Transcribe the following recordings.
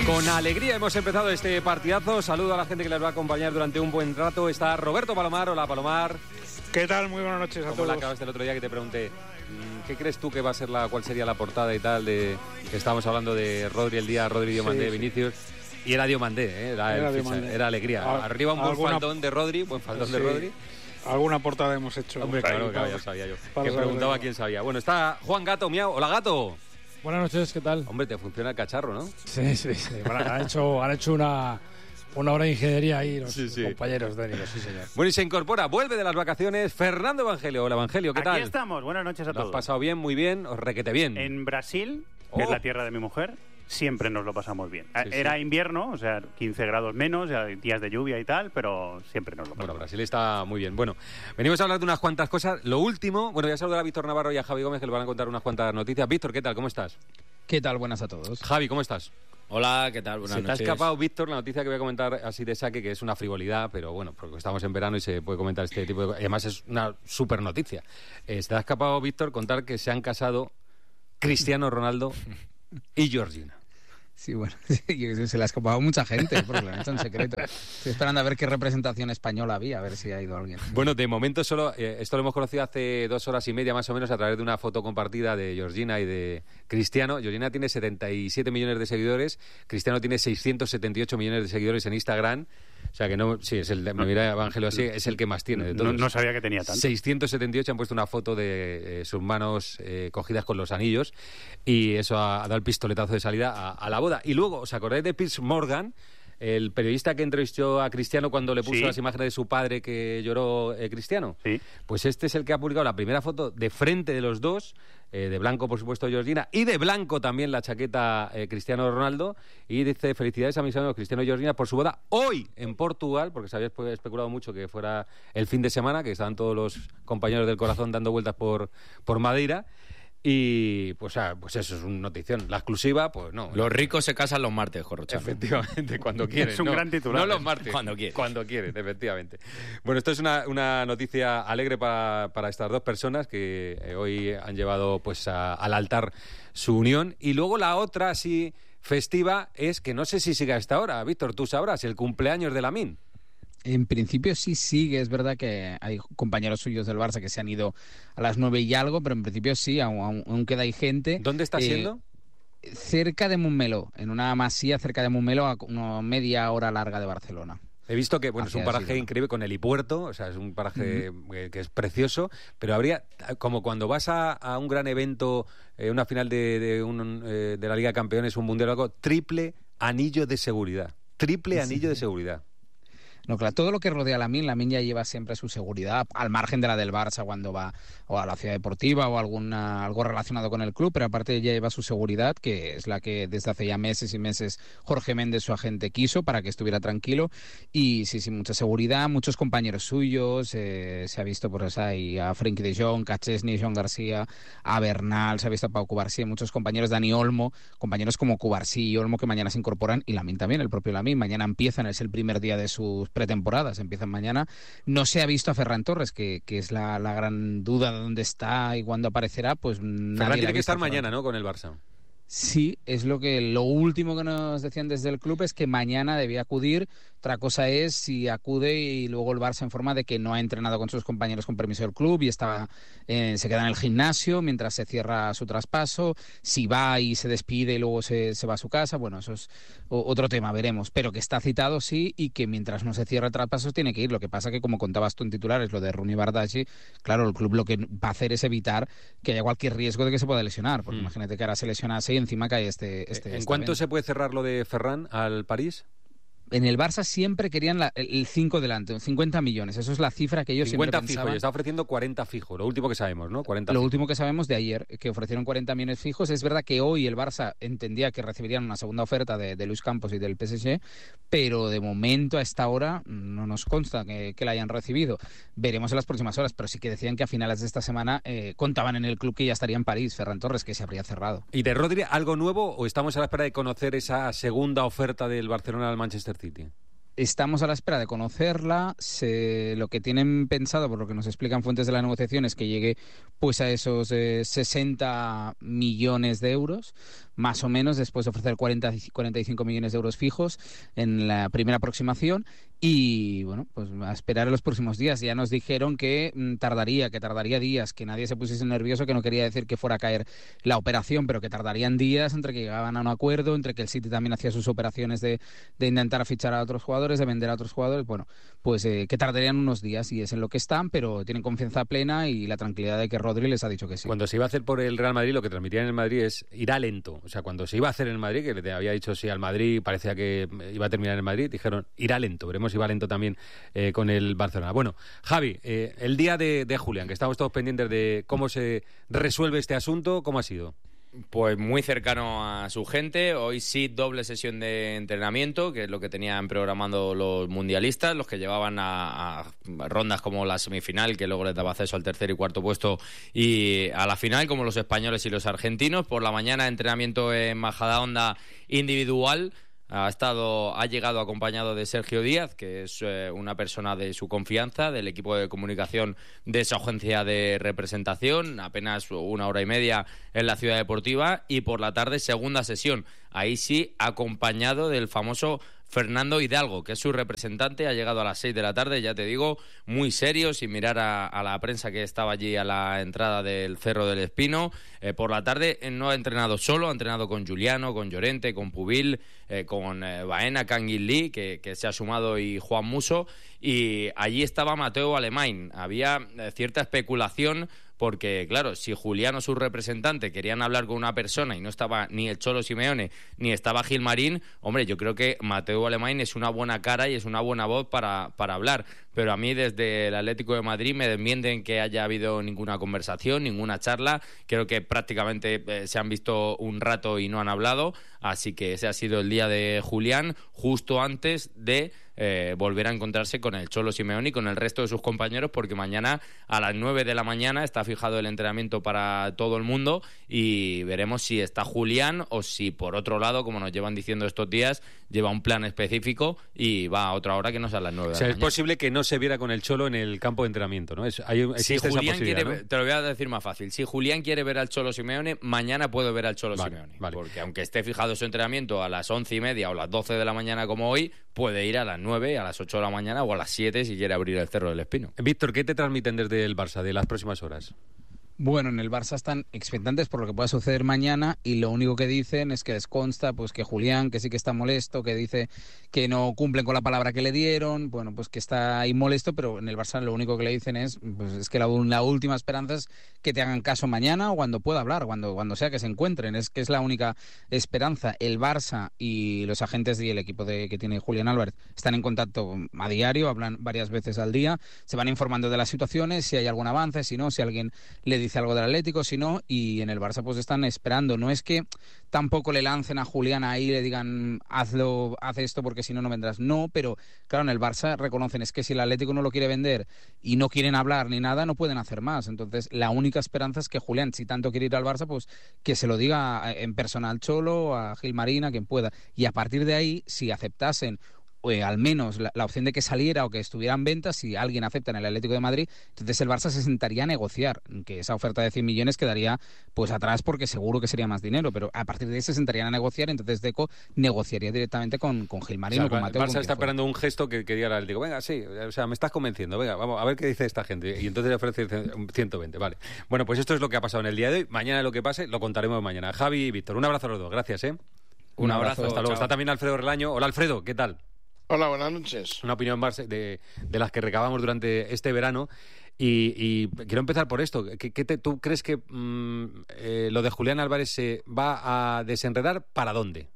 Con alegría hemos empezado este partidazo. Saludo a la gente que les va a acompañar durante un buen rato. Está Roberto Palomar. Hola, Palomar. ¿Qué tal? Muy buenas noches a todos. ¿Cómo la acabaste el otro día que te pregunté? ¿Qué crees tú que va a ser cuál sería la portada y tal de que estábamos hablando de Rodri el día, Rodri Diomandé, sí. Vinicius? Y era Diomandé, era alegría. Arriba un buen faldón de Rodri, de Rodri. Alguna portada hemos hecho. Hombre, claro, ya sabía yo. Que preguntaba quién sabía. Bueno, está Juan Gato, miau. Hola, Gato. Buenas noches, ¿qué tal? Hombre, te funciona el cacharro, ¿no? Sí. Bueno, han hecho una obra de ingeniería ahí los compañeros técnicos, sí, señor. Bueno, y se incorpora, vuelve de las vacaciones, Fernando Evangelio. Hola, Evangelio, ¿qué tal? Aquí estamos, buenas noches a todos. ¿Lo has pasado bien, muy bien, os requete bien? En Brasil, que es la tierra de mi mujer, siempre nos lo pasamos bien. Sí, Era invierno, o sea, 15 grados menos, días de lluvia y tal, pero siempre nos lo pasamos. Bueno, Brasil está muy bien. Bueno, venimos a hablar de unas cuantas cosas. Lo último, bueno, ya saludar a Víctor Navarro y a Javi Gómez, que les van a contar unas cuantas noticias. Víctor, ¿qué tal? ¿Cómo estás? ¿Qué tal? Buenas a todos. Javi, ¿cómo estás? Hola, ¿qué tal? Buenas noches. Se te ha escapado, Víctor, la noticia que voy a comentar así de saque, que es una frivolidad, pero bueno, porque estamos en verano y se puede comentar este tipo de cosas. Además, es una súper noticia. Se te ha escapado, Víctor, contar que se han casado Cristiano Ronaldo y Georgina. Sí, bueno, se le ha escapado a mucha gente, porque lo han hecho en secreto. Estoy esperando a ver qué representación española había, a ver si ha ido alguien. Bueno, de momento solo, esto lo hemos conocido hace 2 horas y media más o menos a través de una foto compartida de Georgina y de Cristiano. Georgina tiene 77 millones de seguidores, Cristiano tiene 678 millones de seguidores en Instagram. O sea que no, sí, me mira Evangelio así, es el que más tiene de todos. No sabía que tenía tanto. 678 han puesto una foto de sus manos cogidas con los anillos y eso ha dado el pistoletazo de salida a la boda. Y luego, ¿os acordáis de Piers Morgan? El periodista que entrevistó a Cristiano cuando le puso las imágenes de su padre que lloró Cristiano. Sí. Pues este es el que ha publicado la primera foto de frente de los dos, de blanco por supuesto Georgina, y de blanco también la chaqueta Cristiano Ronaldo, y dice: felicidades a mis amigos Cristiano y Georgina por su boda hoy en Portugal, porque se había especulado mucho que fuera el fin de semana, que estaban todos los compañeros del corazón dando vueltas por Madeira. Y pues eso es una notición. La exclusiva, pues no. Los ricos se casan los martes, Jorrochano. Efectivamente, cuando quieren. Es un gran titular. No los martes. Cuando quieren, efectivamente. Bueno, esto es una noticia alegre para estas dos personas que hoy han llevado pues al altar su unión. Y luego la otra, así festiva, es que no sé si sigue hasta ahora. Víctor, tú sabrás, el cumpleaños de Lamine. En principio sí sigue, es verdad que hay compañeros suyos del Barça que se han ido a las 9 y algo, pero en principio sí, aún queda ahí gente. ¿Dónde está siendo? Cerca de Montmeló, en una masía cerca de Montmeló, a una media hora larga de Barcelona. He visto que es un paraje increíble con helipuerto, o sea, es un paraje que es precioso, pero habría, como cuando vas a un gran evento, una final de la Liga de Campeones, un mundial o algo, triple anillo de seguridad. Anillo de seguridad. No, claro, todo lo que rodea a Lamine ya lleva siempre su seguridad, al margen de la del Barça cuando va o a la ciudad deportiva o algo relacionado con el club, pero aparte ya lleva su seguridad, que es la que desde hace ya meses y meses Jorge Méndez, su agente, quiso para que estuviera tranquilo. Y sí, mucha seguridad, muchos compañeros suyos, se ha visto por ahí a Frenkie de Jong, a Chesney, Joan García, a Bernal, se ha visto a Pau Cubarsí, muchos compañeros, Dani Olmo, compañeros como Cubarsí y Olmo que mañana se incorporan, y Lamine también, el propio Lamine, mañana empiezan, es el primer día de sus pretemporadas, empiezan mañana. No se ha visto a Ferran Torres, que es la gran duda de dónde está y cuándo aparecerá, pues Ferran tiene que estar mañana, ¿no?, con el Barça. Sí, es lo último que nos decían desde el club, es que mañana debía acudir. Otra cosa es si acude y luego el Barça informa de que no ha entrenado con sus compañeros con permiso del club y se queda en el gimnasio mientras se cierra su traspaso. Si va y se despide y luego se va a su casa, bueno, eso es otro tema, veremos. Pero que está citado, sí, y que mientras no se cierra el traspaso tiene que ir. Lo que pasa que, como contabas tú en titulares, lo de Rooney Bardghji, claro, el club lo que va a hacer es evitar que haya cualquier riesgo de que se pueda lesionar, porque imagínate que ahora se lesionase y encima cae ¿En cuánto se puede cerrar lo de Ferran al París? En el Barça siempre querían el 5 delante, 50 millones. Eso es la cifra que ellos siempre pensaban. 50 fijo, y está ofreciendo 40 fijo. Lo último que sabemos, ¿no? 40 Lo fijo. último que sabemos de ayer, que ofrecieron 40 millones fijos. Es verdad que hoy el Barça entendía que recibirían una segunda oferta de Luis Campos y del PSG, pero de momento a esta hora no nos consta que la hayan recibido. Veremos en las próximas horas, pero sí que decían que a finales de esta semana contaban en el club que ya estaría en París, Ferran Torres, que se habría cerrado. ¿Y de Rodri algo nuevo o estamos a la espera de conocer esa segunda oferta del Barcelona al Manchester City? Estamos a la espera de conocerla. Lo que tienen pensado, por lo que nos explican fuentes de la negociación, es que llegue pues a esos 60 millones de euros, más o menos, después de ofrecer 45 millones de euros fijos en la primera aproximación. Y bueno, pues a esperar en los próximos días. Ya nos dijeron que tardaría días, que nadie se pusiese nervioso, que no quería decir que fuera a caer la operación, pero que tardarían días entre que llegaban a un acuerdo, entre que el City también hacía sus operaciones de intentar fichar a otros jugadores, de vender a otros jugadores. Bueno, pues que tardarían unos días, y es en lo que están, pero tienen confianza plena y la tranquilidad de que Rodri les ha dicho que sí. Cuando se iba a hacer por el Real Madrid, lo que transmitían en el Madrid es irá lento. O sea, cuando se iba a hacer en el Madrid, que le había dicho sí al Madrid, parecía que iba a terminar en el Madrid, dijeron irá lento. Veremos si va lento también con el Barcelona. Bueno, Javi, el día de Julián, que estamos todos pendientes de cómo se resuelve este asunto, ¿cómo ha sido? Pues muy cercano a su gente. Hoy sí, doble sesión de entrenamiento, que es lo que tenían programando los mundialistas, los que llevaban a rondas como la semifinal, que luego les daba acceso al tercer y cuarto puesto, y a la final, como los españoles y los argentinos. Por la mañana, entrenamiento en Majadahonda individual. Ha llegado acompañado de Sergio Díaz, que es una persona de su confianza, del equipo de comunicación de esa agencia de representación, apenas 1 hora y media en la Ciudad Deportiva, y por la tarde segunda sesión, ahí sí acompañado del famoso Fernando Hidalgo, que es su representante. Ha llegado a las 6 de la tarde, ya te digo, muy serio, sin mirar a la prensa que estaba allí a la entrada del Cerro del Espino. Por la tarde no ha entrenado solo, ha entrenado con Juliano, con Llorente, con Pubil, con Baena, Kangin Lee, que se ha sumado, y Juan Musso. Y allí estaba Mateo Alemany. Había cierta especulación, porque, claro, si Julián o su representante querían hablar con una persona y no estaba ni el Cholo Simeone ni estaba Gilmarín, hombre, yo creo que Mateo Alemany es una buena cara y es una buena voz para hablar. Pero a mí, desde el Atlético de Madrid, me desmienten que haya habido ninguna conversación, ninguna charla. Creo que prácticamente se han visto un rato y no han hablado. Así que ese ha sido el día de Julián, justo antes de volver a encontrarse con el Cholo Simeone y con el resto de sus compañeros, porque mañana a las 9 de la mañana está fijado el entrenamiento para todo el mundo, y veremos si está Julián o si, por otro lado, como nos llevan diciendo estos días, lleva un plan específico y va a otra hora que no sea a las 9 de la mañana. Es posible que no se viera con el Cholo en el campo de entrenamiento, ¿no? Si Julián quiere, ¿no? Te lo voy a decir más fácil. Si Julián quiere ver al Cholo Simeone, mañana puede ver al Cholo Simeone. Vale. Porque aunque esté fijado su entrenamiento a las 11:30 o las 12 de la mañana como hoy, puede ir a las 9, a las 8 de la mañana o a las 7 si quiere abrir el Cerro del Espino. Víctor, ¿qué te transmiten desde el Barça de las próximas horas? Bueno, en el Barça están expectantes por lo que pueda suceder mañana, y lo único que dicen es que les consta pues que Julián, que sí que está molesto, que dice que no cumplen con la palabra que le dieron, bueno, pues que está ahí molesto, pero en el Barça lo único que le dicen es pues es que la última esperanza es que te hagan caso mañana o cuando pueda hablar, cuando sea que se encuentren, es que es la única esperanza. El Barça y los agentes y el equipo que tiene Julián Álvarez están en contacto a diario, hablan varias veces al día, se van informando de las situaciones, si hay algún avance, si no, si alguien le dice algo del Atlético, si no, y en el Barça pues están esperando. No es que tampoco le lancen a Julián ahí y le digan haz esto porque si no, no vendrás. No, pero claro, en el Barça reconocen es que si el Atlético no lo quiere vender y no quieren hablar ni nada, no pueden hacer más. Entonces la única esperanza es que Julián, si tanto quiere ir al Barça, pues que se lo diga en persona al Cholo, a Gilmarín, a quien pueda. Y a partir de ahí, si aceptasen al menos la opción de que saliera o que estuviera en venta, si alguien acepta en el Atlético de Madrid, entonces el Barça se sentaría a negociar, que esa oferta de 100 millones quedaría pues atrás porque seguro que sería más dinero, pero a partir de ahí se sentarían a negociar, entonces Deco negociaría directamente con Gilmarín, o con Mateo. El Barça está esperando un gesto que diga al Atlético, venga, sí, o sea, me estás convenciendo, venga, vamos a ver qué dice esta gente, y entonces le ofrece 120, vale. Bueno, pues esto es lo que ha pasado en el día de hoy. Mañana lo que pase lo contaremos mañana. Javi y Víctor, un abrazo a los dos, gracias, Un abrazo, hasta luego. Chao. Está también Alfredo Relaño. Hola, Alfredo, ¿qué tal? Hola, buenas noches. Una opinión de las que recabamos durante este verano, y quiero empezar por esto. ¿Tú crees que lo de Julián Álvarez se va a desenredar? ¿Para dónde?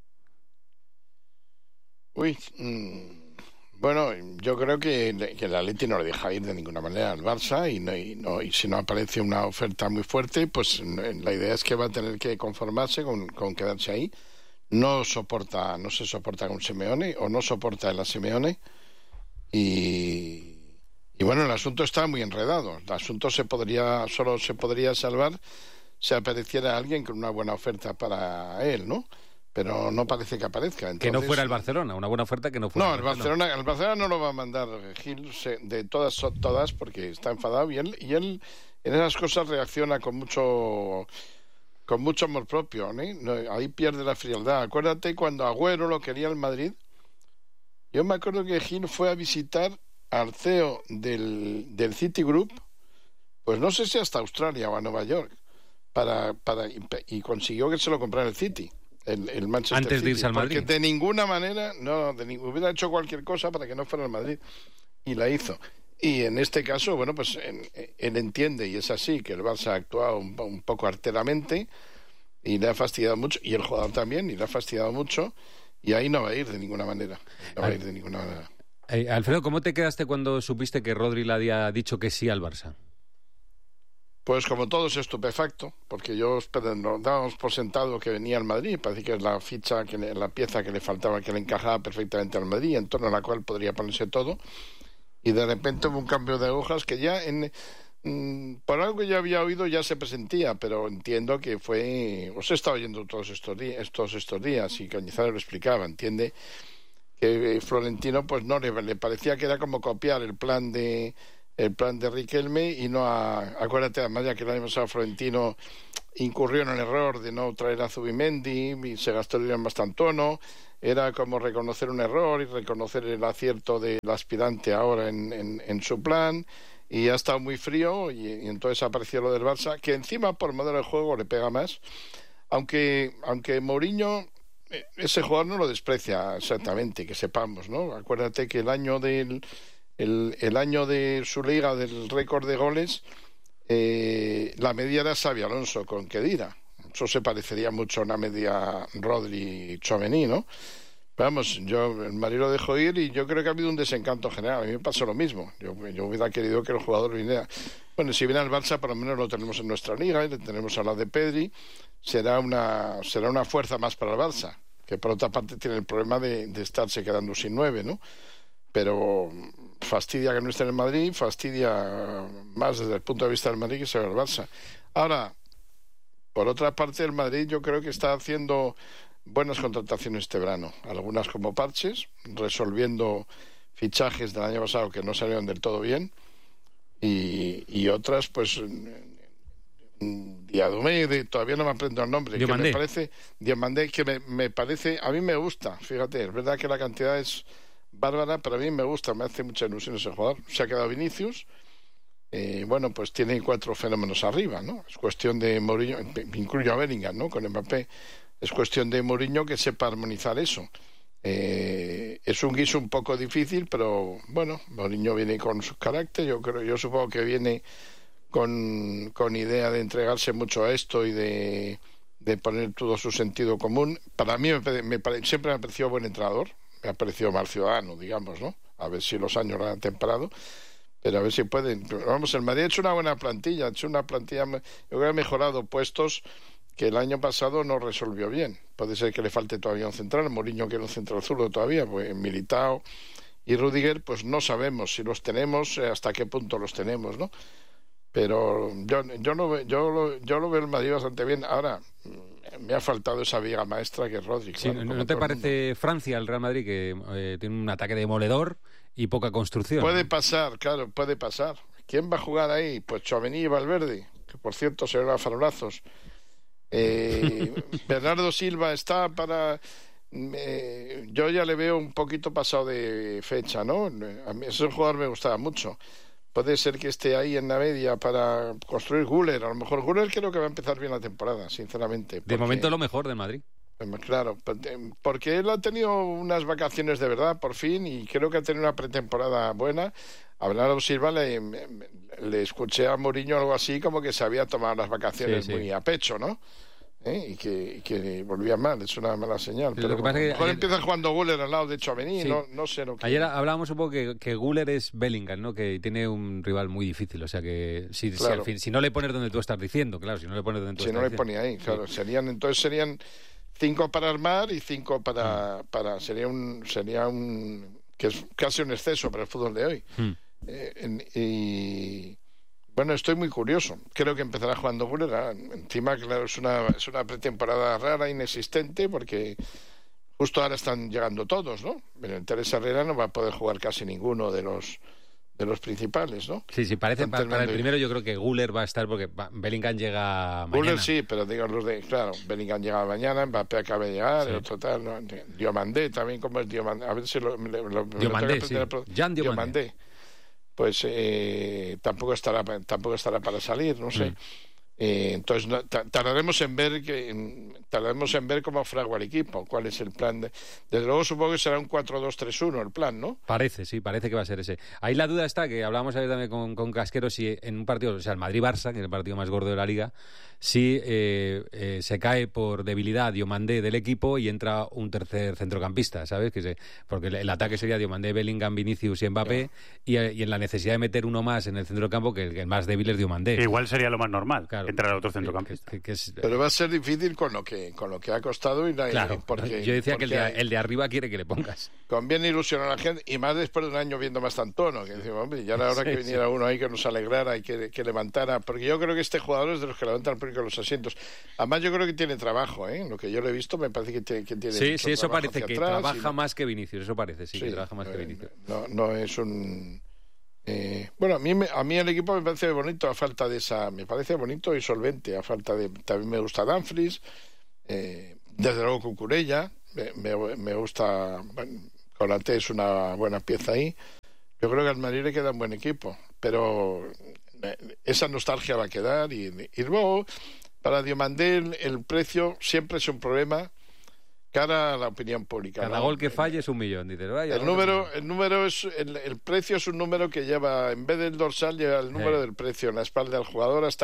Bueno, yo creo que el Atleti no le deja ir de ninguna manera al Barça, y si no aparece una oferta muy fuerte, pues la idea es que va a tener que conformarse con quedarse ahí. No se soporta con Simeone, o no soporta el Simeone, y bueno, el asunto está muy enredado. El asunto solo se podría salvar si apareciera alguien con una buena oferta para él, ¿no? Pero no parece que aparezca. Entonces, que no fuera el Barcelona, una buena oferta que no fuera. No, el Barcelona no lo va a mandar Gil de todas porque está enfadado, y él en esas cosas reacciona con con mucho amor propio, ¿eh? No, ahí pierde la frialdad. Acuérdate cuando Agüero lo quería el Madrid. Yo me acuerdo que Gil fue a visitar al CEO del Citigroup, pues no sé si hasta Australia o a Nueva York, y consiguió que se lo comprara el City, el Manchester antes City, de irse al Madrid. porque de ninguna manera, hubiera hecho cualquier cosa para que no fuera al Madrid, y la hizo. Y en este caso, bueno, pues él entiende, y es así, que el Barça ha actuado un poco arteramente y le ha fastidiado mucho, y el jugador también, y le ha fastidiado mucho, y ahí no va a ir de ninguna manera. Alfredo, ¿cómo te quedaste cuando supiste que Rodri le había dicho que sí al Barça? Pues como todos, estupefacto, porque nos dábamos por sentado que venía al Madrid, parece que es la pieza que le faltaba, que le encajaba perfectamente al Madrid, en torno a la cual podría ponerse todo. Y de repente hubo un cambio de hojas que ya, por algo que ya había oído, ya se presentía, pero entiendo que os he estado oyendo todos estos días, y Cañizares lo explicaba, entiende que Florentino pues no le parecía que era como copiar el plan de Riquelme, y acuérdate además ya que el año pasado Florentino incurrió en el error de no traer a Zubimendi y se gastó el dinero en Mastantuono. Era como reconocer un error y reconocer el acierto del aspirante ahora en su plan, y ha estado muy frío, y entonces apareció lo del Barça, que encima por modelo de juego le pega más, aunque Mourinho ese jugador no lo desprecia exactamente, que sepamos, ¿no? Acuérdate que el año de su liga del récord de goles, la media era Xabi Alonso con Khedira. Eso se parecería mucho a una media Rodri y Tchouaméni, ¿no? Vamos, el Madrid lo dejó ir, y yo creo que ha habido un desencanto general. A mí me pasó lo mismo. Yo hubiera querido que el jugador viniera. Bueno, si viene al Barça, por lo menos lo tenemos en nuestra liga, y le tenemos a la de Pedri. Será una fuerza más para el Barça, que por otra parte tiene el problema de estarse quedando sin 9, ¿no? Pero fastidia que no esté en el Madrid, fastidia más desde el punto de vista del Madrid que sea el Barça. Ahora, por otra parte, el Madrid yo creo que está haciendo buenas contrataciones este verano, algunas como parches, resolviendo fichajes del año pasado que no salieron del todo bien, y otras pues Diadumé, todavía no me aprendo el nombre, Diomandé. que me parece Diomandé, que me parece, a mí me gusta, fíjate, es verdad que la cantidad es bárbara, pero a mí me gusta, me hace mucha ilusión ese jugador. Se ha quedado Vinicius, bueno, pues tiene 4 fenómenos arriba, ¿no? Es cuestión de Mourinho, incluyo a Bellingham, ¿no? Con Mbappé, es cuestión de Mourinho que sepa armonizar eso. Es un guiso un poco difícil, pero bueno, Mourinho viene con su carácter, yo supongo que viene con idea de entregarse mucho a esto y de poner todo su sentido común. Para mí siempre me ha parecido buen entrenador, me ha parecido mal ciudadano, digamos, ¿no? A ver si los años lo han temperado, pero a ver si pueden. Vamos, el Madrid ha hecho una buena plantilla, yo creo que ha mejorado puestos que el año pasado no resolvió bien. Puede ser que le falte todavía un central, Mourinho quiere un central zurdo todavía, pues Militao y Rüdiger, pues no sabemos si los tenemos, hasta qué punto los tenemos, ¿no? Pero yo lo veo el Madrid bastante bien. Ahora, me ha faltado esa viga maestra que es Rodri. Sí, claro, ¿no te parece Francia, el Real Madrid, que tiene un ataque demoledor y poca construcción? Puede pasar, claro, puede pasar. ¿Quién va a jugar ahí? Pues Tchouaméni y Valverde, que por cierto se ven a farolazos. Bernardo Silva está para... yo ya le veo un poquito pasado de fecha, ¿no? A mí ese jugador me gustaba mucho. Puede ser que esté ahí en la media para construir Güler. A lo mejor Güler creo que va a empezar bien la temporada, sinceramente. De momento lo mejor del Madrid. Claro, porque él ha tenido unas vacaciones de verdad, por fin, y creo que ha tenido una pretemporada buena. A Bernardo Silva le escuché a Mourinho algo así, como que se había tomado las vacaciones muy a pecho, ¿no? Y que volvía mal, es una mala señal. Pero lo que pasa es que mejor empieza jugando Güler al lado de Tchouaméni, no sé lo que... Ayer hablábamos un poco que Güler es Bellingham, ¿no? Que tiene un rival muy difícil, o sea que si no le pones donde tú estás diciendo, claro, si no le pones donde tú estás diciendo. Si no le pone ahí, claro, serían 5 para armar y 5 para sería un que es casi un exceso para el fútbol de hoy. Y bueno, estoy muy curioso. Creo que empezará jugando Güler. Encima, claro, es una pretemporada rara, inexistente, porque justo ahora están llegando todos, ¿no? Pero Teresa Herrera no va a poder jugar casi ninguno de los principales, ¿no? Sí, parece para el primero yo creo que Güler va a estar porque Bellingham llega mañana. Güler sí, pero digo claro, Bellingham llega mañana, Mbappé acaba de llegar, el otro tal, ¿no? Diomandé también, como es Diomandé, a ver si Diomandé, sí. Jan Diomandé. Pues tampoco estará para salir, no sé. Entonces tardaremos en ver cómo fragua el equipo, cuál es el plan. Desde luego supongo que será un 4-2-3-1 el plan, ¿no? Parece que va a ser ese. Ahí la duda está, que hablábamos ayer también con Casquero, si en un partido, o sea, el Madrid-Barça, que es el partido más gordo de la Liga, si se cae por debilidad Diomandé del equipo y entra un tercer centrocampista, ¿sabes? Porque el ataque sería Diomandé, Bellingham, Vinicius y Mbappé, y en la necesidad de meter uno más en el centro del campo, que el más débil es Diomandé. Que igual sería lo más normal, claro, entrar al otro centrocampista. Pero va a ser difícil con lo que ha costado. Claro, porque yo decía que el de arriba quiere que le pongas. Conviene ilusionar a la gente, y más después de un año viendo más Tantono, que decimos, hombre, ya era hora que viniera uno ahí que nos alegrara y que levantara, porque yo creo que este jugador es de los que levantan con los asientos. Además yo creo que tiene trabajo, lo que yo le he visto me parece que tiene sí, eso parece que trabaja más que Vinicius, eso parece, que trabaja más que Vinicius. No es un... bueno, a mí el equipo me parece bonito a falta de esa... Me parece bonito y solvente a falta de... También me gusta Dumfries, desde luego Cucurella, me gusta... Bueno, Konaté es una buena pieza ahí. Yo creo que al Madrid le queda un buen equipo, pero esa nostalgia va a quedar y luego para Diomandé el precio siempre es un problema cara a la opinión pública. Cada gol que falle es 1 millón, dice. El número es el precio es un número que lleva, en vez del dorsal, lleva el número del precio en la espalda del jugador hasta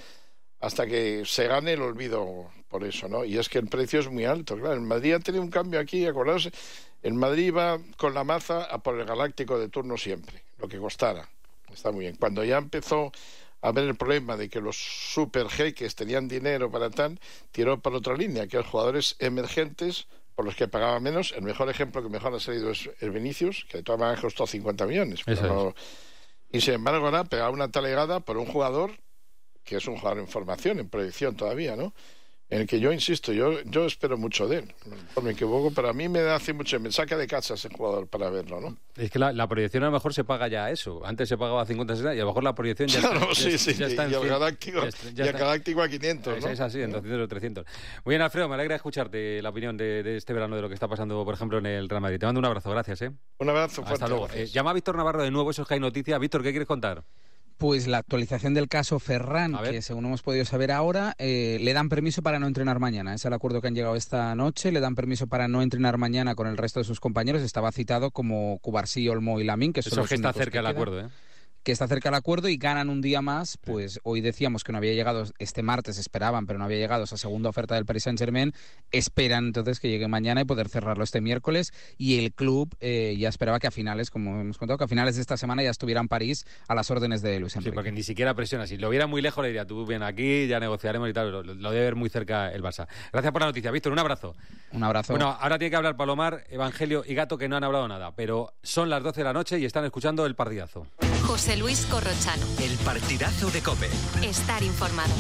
que se gane el olvido por eso, ¿no? Y es que el precio es muy alto, claro. El Madrid ha tenido un cambio aquí, acordaos, el Madrid va con la maza a por el Galáctico de turno siempre, lo que costara. Está muy bien. Cuando ya empezó a ver el problema de que los super jeques tenían dinero para tal, tiró para otra línea, que los jugadores emergentes por los que pagaba menos. El mejor ejemplo que mejor ha salido es el Vinicius, que de todas maneras costó 50 millones. Y sin embargo ahora pegaba una talegada por un jugador que es un jugador en formación, en proyección todavía, ¿no? En el que yo insisto, yo espero mucho de él. Me equivoco, pero a mí me saca de casa ese jugador para verlo, ¿no? Es que la proyección a lo mejor se paga ya eso. Antes se pagaba 50, 60 y a lo mejor la proyección ya está en y el Galáctico a 500, ¿no? Es así, en 200 o 300. Muy bien, Alfredo, me alegra escucharte la opinión de este verano de lo que está pasando, por ejemplo, en el Real Madrid. Te mando un abrazo, gracias, ¿eh? Un abrazo fuerte. Hasta luego. Llama a Víctor Navarro de nuevo, eso es que hay noticias. Víctor, ¿qué quieres contar? Pues la actualización del caso Ferran, que según hemos podido saber ahora, le dan permiso para no entrenar mañana. Es el acuerdo que han llegado esta noche. Le dan permiso para no entrenar mañana con el resto de sus compañeros. Estaba citado como Cubarsí, Olmo y Lamín, que son los que está cerca del acuerdo, que está cerca del acuerdo y ganan un día más. Pues hoy decíamos que no había llegado, este martes esperaban, pero no había llegado esa segunda oferta del Paris Saint-Germain. Esperan entonces que llegue mañana y poder cerrarlo este miércoles. Y el club ya esperaba que a finales, como hemos contado, que a finales de esta semana ya estuviera en París a las órdenes de Luis Enrique. Sí, porque ni siquiera presiona. Si lo viera muy lejos le diría, tú ven aquí, ya negociaremos y tal. Lo debe ver muy cerca el Barça. Gracias por la noticia, Víctor. Un abrazo. Un abrazo. Bueno, ahora tiene que hablar Palomar, Evangelio y Gato, que no han hablado nada. Pero son las 12 de la noche y están escuchando El Partidazo. José Luis Corrochano. El partidazo de COPE. Estar informado.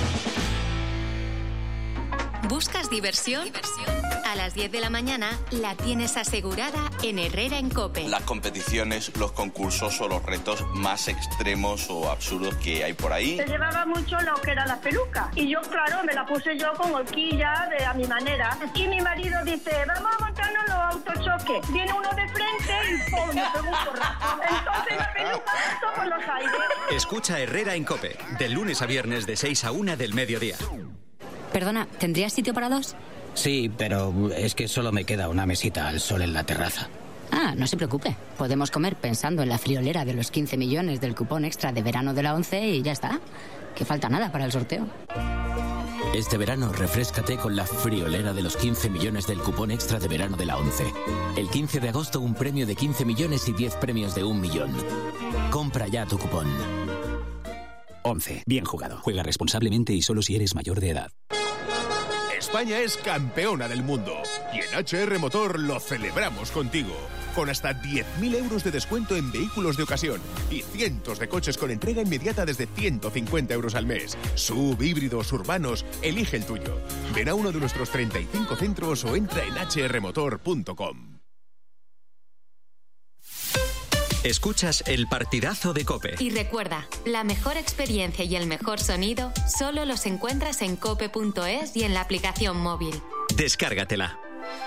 ¿Buscas diversión? A las 10 de la mañana la tienes asegurada en Herrera en COPE. Las competiciones, los concursos o los retos más extremos o absurdos que hay por ahí. Se llevaba mucho lo que era la peluca. Y yo, claro, me la puse yo con horquilla a mi manera. Y mi marido dice, vamos a montarnos los autochoques. Viene uno de frente y ¡pum! Me pegó un porrazo. Entonces la peluca pasó por los aires. Escucha Herrera en COPE, de lunes a viernes de 6 a 1 del mediodía. Perdona, ¿tendrías sitio para 2? Sí, pero es que solo me queda una mesita al sol en la terraza. Ah, no se preocupe. Podemos comer pensando en la friolera de los 15 millones del cupón extra de verano de la ONCE y ya está. Que falta nada para el sorteo. Este verano refréscate con la friolera de los 15 millones del cupón extra de verano de la ONCE. El 15 de agosto un premio de 15 millones y 10 premios de 1 millón. Compra ya tu cupón. ONCE. Bien jugado. Juega responsablemente y solo si eres mayor de edad. España es campeona del mundo y en HR Motor lo celebramos contigo. Con hasta 10.000 euros de descuento en vehículos de ocasión y cientos de coches con entrega inmediata desde 150 euros al mes. SUV, híbridos, urbanos, elige el tuyo. Ven a uno de nuestros 35 centros o entra en hrmotor.com. Escuchas el partidazo de COPE. Y recuerda, la mejor experiencia y el mejor sonido solo los encuentras en cope.es y en la aplicación móvil. Descárgatela.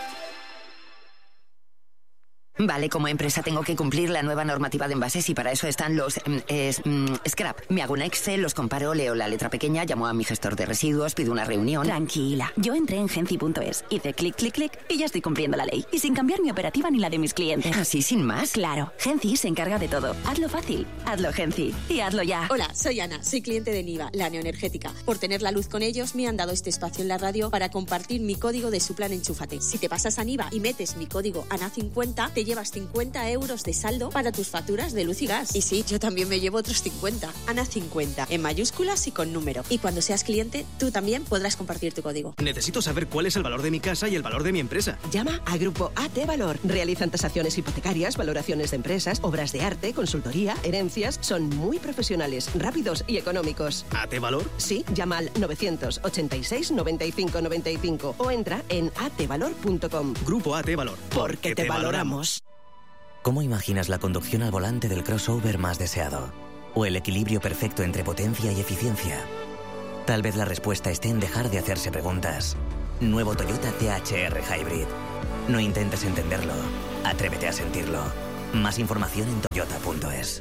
Vale, como empresa tengo que cumplir la nueva normativa de envases y para eso están los scrap. Me hago un Excel, los comparo, leo la letra pequeña, llamo a mi gestor de residuos, pido una reunión. Tranquila, yo entré en Genci.es, hice clic, clic, clic y ya estoy cumpliendo la ley. Y sin cambiar mi operativa ni la de mis clientes. ¿Así sin más? Claro, Genci se encarga de todo. Hazlo fácil, hazlo Genci y hazlo ya. Hola, soy Ana, soy cliente de Niva, la neoenergética. Por tener la luz con ellos me han dado este espacio en la radio para compartir mi código de su plan Enchúfate. Si te pasas a Niva y metes mi código ANA50, te llevas 50 euros de saldo para tus facturas de luz y gas. Y sí, yo también me llevo otros 50. ANA50, en mayúsculas y con número. Y cuando seas cliente, tú también podrás compartir tu código. Necesito saber cuál es el valor de mi casa y el valor de mi empresa. Llama a Grupo AT Valor. Realizan tasaciones hipotecarias, valoraciones de empresas, obras de arte, consultoría, herencias. Son muy profesionales, rápidos y económicos. ¿AT Valor? Sí, llama al 986 95 95 o entra en atvalor.com. Grupo AT Valor. Porque te valoramos. ¿Cómo imaginas la conducción al volante del crossover más deseado? ¿O el equilibrio perfecto entre potencia y eficiencia? Tal vez la respuesta esté en dejar de hacerse preguntas. Nuevo Toyota THR Hybrid. No intentes entenderlo, atrévete a sentirlo. Más información en toyota.es.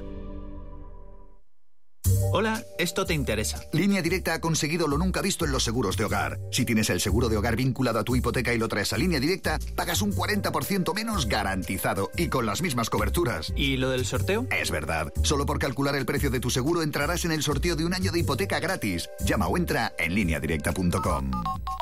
Hola, esto te interesa. Línea Directa ha conseguido lo nunca visto en los seguros de hogar. Si tienes el seguro de hogar vinculado a tu hipoteca y lo traes a Línea Directa, pagas un 40% menos garantizado y con las mismas coberturas. ¿Y lo del sorteo? Es verdad. Solo por calcular el precio de tu seguro entrarás en el sorteo de un año de hipoteca gratis. Llama o entra en lineadirecta.com.